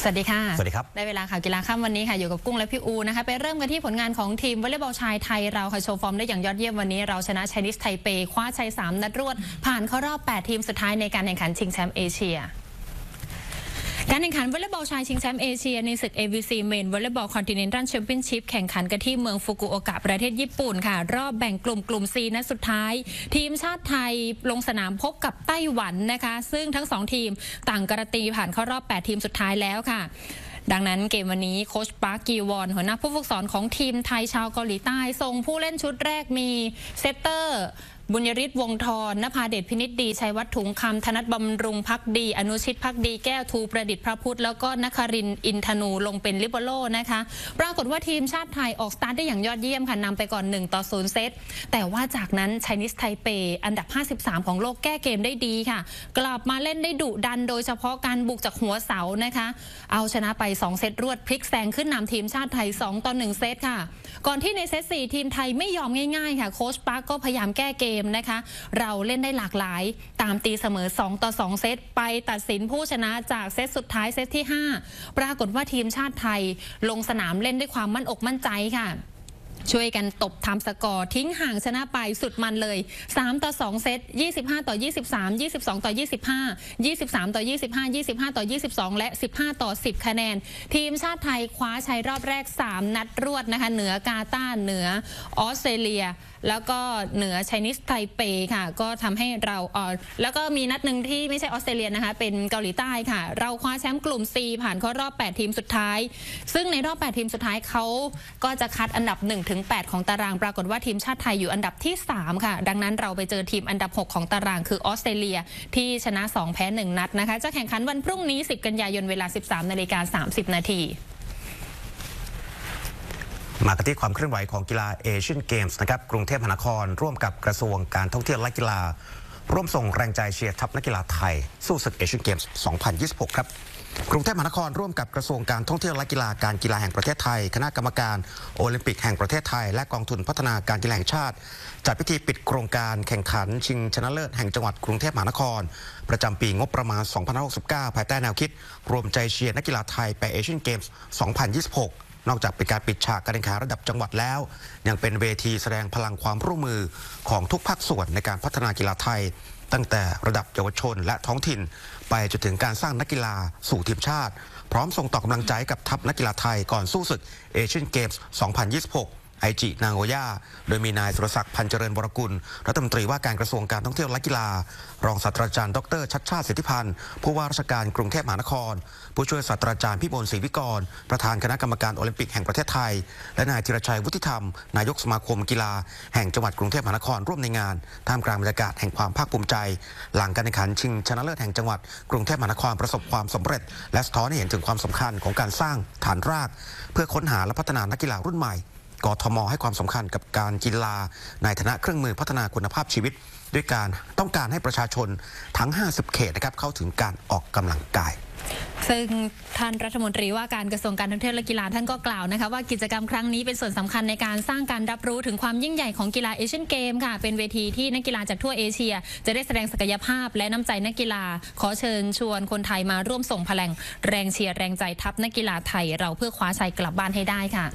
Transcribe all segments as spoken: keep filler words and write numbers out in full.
สวัสดีค่ะสวัสดีครับได้เวลาข่าวกีฬาค่ำวันนี้ค่ะอยู่กับกุ้งและพี่อูนะคะไปเริ่มกันที่ผลงานของทีมวอลเลย์บอลชายไทยเราค่ะโชว์ฟอร์มได้อย่างยอดเยี่ยมวันนี้เราชนะไชนีสไทเปคว้าชัยสามนัดรวดผ่านเข้ารอบแปดทีมสุดท้ายในการแข่งขันชิงแชมป์เอเชียการแข่งขันวอลเลย์บอลชายชิงแชมป์เอเชียในศึก เอ วี ซี Main Volleyball Continental Championship แข่งขันกันที่เมืองฟุกุโอกะประเทศญี่ปุ่นค่ะรอบแบ่งกลุ่มกลุ่ม C นัดสุดท้ายทีมชาติไทยลงสนามพบกับไต้หวันนะคะซึ่งทั้งสองทีมต่างการันตีผ่านเข้ารอบแปดทีมสุดท้ายแล้วค่ะดังนั้นเกมวันนี้โค้ชปาร์คกีวอนหัวหน้าผู้ฝึกสอนของทีมไทยชาวเกาหลีใต้ส่งผู้เล่นชุดแรกมีเซตเตอร์บุญยริศวงทรณภาเดชพินิจดีชัยวัฒน์ถุงคำธนัทบำรุงพักดีอนุชิตพักดีแก้วทูประดิษฐ์พระพุทธแล้วก็นครินทร์อินทนูลงเป็นลิเบโร่นะคะปรากฏว่าทีมชาติไทยออกสตาร์ทได้อย่างยอดเยี่ยมค่ะนำไปก่อนหนึ่งต่อศูนย์เซตแต่ว่าจากนั้นไชนีสไทเปอันดับห้าสิบสามของโลกแก้เกมได้ดีค่ะกลับมาเล่นได้ดุดันโดยเฉพาะการบุกจากหัวเสานะคะเอาชนะไปสองเซตรวดพลิกแซงขึ้นนำทีมชาติไทยสองต่อหนึ่งเซตค่ะก่อนที่ในเซตสี่ทีมไทยไม่ยอมง่ายๆค่ะโค้ชปาร์คก็พยายามแก้เกมนะคะเราเล่นได้หลากหลายตามตีเสมอสองต่อสองเซตไปตัดสินผู้ชนะจากเซตสุดท้ายเซตที่ห้าปรากฏว่าทีมชาติไทยลงสนามเล่นด้วยความมั่นอกมั่นใจค่ะช่วยกันตบทำสกอร์ทิ้งห่างชนะไปสุดมันเลยสามต่อสองเซตยี่สิบห้าต่อยี่สิบสาม ยี่สิบสองต่อยี่สิบห้า ยี่สิบสามต่อยี่สิบห้า ยี่สิบห้าต่อยี่สิบสองและสิบห้าต่อสิบคะแนนทีมชาติไทยคว้าชัยรอบแรกสามนัดรวดนะคะเหนือกาตาร์เหนือออสเตรเลียแล้วก็เหนือไชนีสไทเปค่ะก็ทำให้เราเออแล้วก็มีนัดหนึ่งที่ไม่ใช่ออสเตรเลียนะคะเป็นเกาหลีใต้ค่ะเราคว้าแชมป์กลุ่ม C ผ่านเข้ารอบแปดทีมสุดท้ายซึ่งในรอบแปดทีมสุดท้ายเขาก็จะคัดอันดับหนึ่งถึงแปดของตารางปรากฏว่าทีมชาติไทยอยู่อันดับที่สามค่ะดังนั้นเราไปเจอทีมอันดับหกของตารางคือออสเตรเลียที่ชนะสองแพ้หนึ่งนัดนะคะจะแข่งขันวันพรุ่งนี้สิบกันยายนเวลา สิบสามนาฬิกาสามสิบนาทีมากันที่ความเคลื่อนไหวของกีฬาเอเชียนเกมส์นะครับกรุงเทพมหานครร่วมกับกระทรวงการท่องเที่ยวและกีฬาร่วมส่งแรงใจเชียร์ทัพนักกีฬาไทยสู้ศึกเอเชียนเกมส์สองพันยี่สิบหกครับกรุงเทพมหานครร่วมกับกระทรวงการท่องเที่ยวและกีฬาการกีฬาแห่งประเทศไทยคณะกรรมการโอลิมปิกแห่งประเทศไทยและกองทุนพัฒนาการกีฬาแห่งชาติจัดพิธีปิดโครงการแข่งขันชิงชนะเลิศแห่งจังหวัดกรุงเทพมหานครประจำปีงบประมาณสองพันห้าร้อยหกสิบเก้าภายใต้แนวคิดรวมใจเชียร์นักกีฬาไทยไปเอเชียนเกมส์สองพันยี่สิบหกนอกจากเป็นการปิดฉากการแข่งขันระดับจังหวัดแล้วยังเป็นเวทีแสดงพลังความร่วมมือของทุกภาคส่วนในการพัฒนากีฬาไทยตั้งแต่ระดับเยาวชนและท้องถิ่นไปจนถึงการสร้างนักกีฬาสู่ทีมชาติพร้อมส่งต่อกำลังใจกับทัพนักกีฬาไทยก่อนสู้ศึกเอเชียนเกมส์สองพันยี่สิบหกไอจินางโอย่าโดยมีนายสุรศักดิ์พันเจริญวรกุลรัฐมนตรีว่าการกระทรวงการท่องเที่ยวและกีฬารองศาสตราจารย์ดรชัชชาติสิทธิพันธ์ผู้ว่าราชการกรุงเทพมหานครผู้ช่วยศาสตราจารย์พิมลศรีวิกรประธานคณะกรรมการโอลิมปิกแห่งประเทศไทยและนายธีรชัยวุฒิธรรมนายกสมาคมกีฬาแห่งจังหวัดกรุงเทพมหานครร่วมในงานท่ามกลางบรรยากาศแห่งความภาคภูมิใจหลังการแข่งขันชิงชนะเลิศแห่งจังหวัดกรุงเทพมหานครประสบความสำเร็จและสะท้อนให้เห็นถึงความสำคัญของการสร้างฐานรากเพื่อค้นหาและพัฒนานักกีฬารุ่นใหม่กทม.ให้ความสำคัญกับการกีฬาในฐานะเครื่องมือพัฒนาคุณภาพชีวิตด้วยการต้องการให้ประชาชนทั้งห้าสิบเขตนะครับเข้าถึงการออกกำลังกายซึ่งท่านรัฐมนตรีว่าการกระทรวงการท่องเที่ยวและกีฬาท่านก็กล่าวนะคะว่ากิจกรรมครั้งนี้เป็นส่วนสำคัญในการสร้างการรับรู้ถึงความยิ่งใหญ่ของกีฬาเอเชียนเกมค่ะเป็นเวทีที่นักกีฬาจากทั่วเอเชียจะได้แสดงศักยภาพและน้ำใจนักกีฬาขอเชิญชวนคนไทยมาร่วมส่งพลังแรงเชียร์แรงใจทัพนักกีฬาไทยเราเพื่อคว้าชัยกลับบ้านให้ได้ค่ะ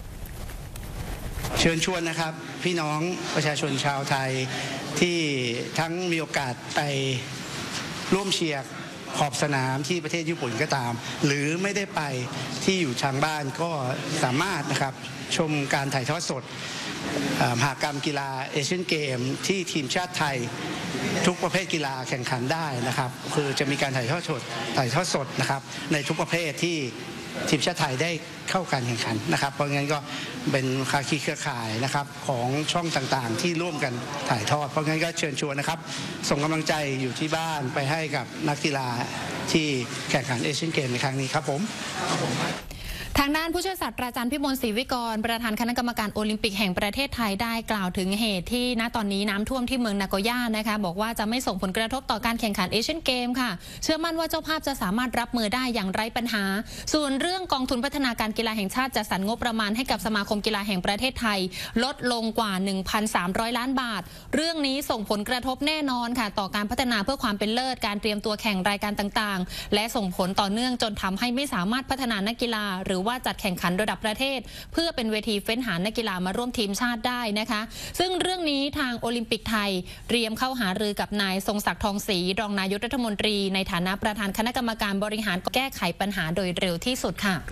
เชิญชวนนะครับพี่น้องประชาชนชาวไทยที่ทั้งมีโอกาสไปร่วมเชียร์ขอบสนามที่ประเทศญี่ปุ่นก็ตามหรือไม่ได้ไปที่อยู่ทางบ้านก็สามารถนะครับชมการถ่ายทอดสดมหกรรมกีฬาเอเชียนเกมที่ทีมชาติไทยทุกประเภทกีฬาแข่งขันได้นะครับคือจะมีการถ่ายทอดสดถ่ายทอดสดนะครับในทุกประเภทที่ทีมชาติไทยได้เข้าการแข่งขันนะครับเพราะงั้นก็เป็นภาคีเครือข่ายนะครับของช่องต่างๆที่ร่วมกันถ่ายทอดเพราะงั้นก็เชิญชวนนะครับส่งกำลังใจอยู่ที่บ้านไปให้กับนักกีฬาที่แข่งขันเอเชียนเกมในครั้งนี้ครับผมทางด้านผู้ช่วยศาสตราจารย์พิมลศรีวิกรประธานคณะกรรมการโอลิมปิกแห่งประเทศไทยได้กล่าวถึงเหตุที่ณตอนนี้น้ำท่วมที่เมืองนาโกย่านะคะบอกว่าจะไม่ส่งผลกระทบต่อการแข่งขันเอเชียนเกมค่ะเชื่อมั่นว่าเจ้าภาพจะสามารถรับมือได้อย่างไร้ปัญหาส่วนเรื่องกองทุนพัฒนาการกีฬาแห่งชาติจัดสรรงบประมาณให้กับสมาคมกีฬาแห่งประเทศไทยลดลงกว่า หนึ่งพันสามร้อย ล้านบาทเรื่องนี้ส่งผลกระทบแน่นอนค่ะต่อการพัฒนาเพื่อความเป็นเลิศการเตรียมตัวแข่งรายการต่างๆและส่งผลต่อเนื่องจนทำให้ไม่สามารถพัฒนานักกีฬาหรือว่าจัดแข่งขันระดับประเทศเพื่อเป็นเวทีเฟ้นหานักกีฬามาร่วมทีมชาติได้นะคะซึ่งเรื่องนี้ทางโอลิมปิกไทยเตรียมเข้าหารือกับนายทรงศักดิ์ทองศรีรองนายกรัฐมนตรีในฐานะประธานคณะกรรมการบริหารแก้ไขปัญหาโดยเร็วที่สุดค่ะ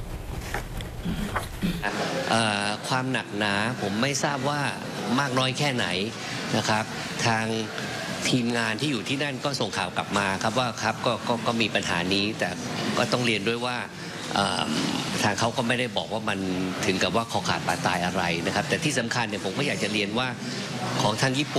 ความหนักหนาผมไม่ทราบว่ามากน้อยแค่ไหนนะครับทางทีมงานที่อยู่ที่นั่นก็ส่งข่าวกลับมาครับว่าครับก็ก็ก็มีปัญหานี้แต่ก็ต้องเรียนด้วยว่าทางเขาก็ไม่ได้บอกว่ามันถึงกับว่าคอขาดบาดตายอะไรนะครับแต่ที่สำคัญเนี่ยผมก็อยากจะเรียนว่าของทางญี่ปุ่น